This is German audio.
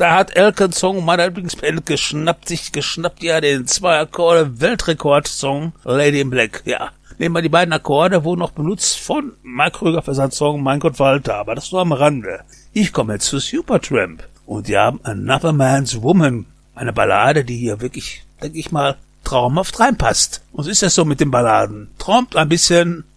Da hat Elton-Song meiner Lieblingsband geschnappt, ja, den 2-Akkorde-Weltrekord-Song Lady in Black, ja. Nehmen wir die beiden Akkorde, wurden noch benutzt von Mike Krüger für seinen Song Mein Gott Walter, aber das nur am Rande. Ich komme jetzt zu Supertramp und die haben Another Man's Woman, eine Ballade, die hier wirklich, denke ich mal, traumhaft reinpasst. Und so ist das so mit den Balladen. Träumt ein bisschen